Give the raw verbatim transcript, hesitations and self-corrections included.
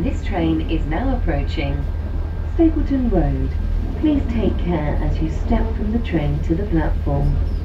This train is now approaching Stapleton Road. Please take care as you step from the train to the platform.